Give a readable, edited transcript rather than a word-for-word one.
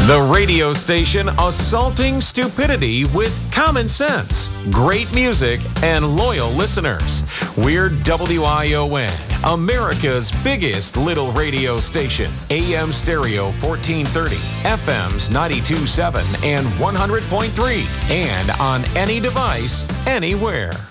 The radio station assaulting stupidity with common sense, great music, and loyal listeners. We're WION, America's biggest little radio station. AM stereo 1430, FMs 92.7 and 100.3, and on any device, anywhere.